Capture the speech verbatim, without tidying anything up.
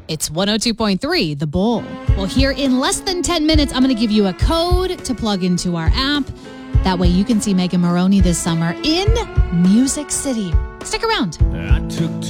It's one oh two point three, The Bull. Well, here in less than ten minutes, I'm going to give you a code to plug into our app. That way you can see Megan Moroney this summer in Music City. Stick around. I took